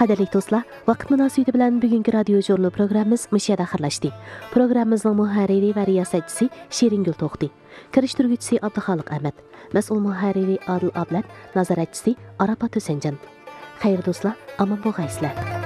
Qadirlik do'stlar, vaqt munosabati bilan bugungi radio jurnal programmamiz mushada xirlashdi. Programmamizning muharriri va riyosatchisi Shiringul To'xti, kirishtiruvchisi Abduxoliq Ahmad, mas'ul muharriri Adil Ablat, nazoratchisi Arafat Husanjan. Xayr do'stlar, omon bo'lgaysizlar.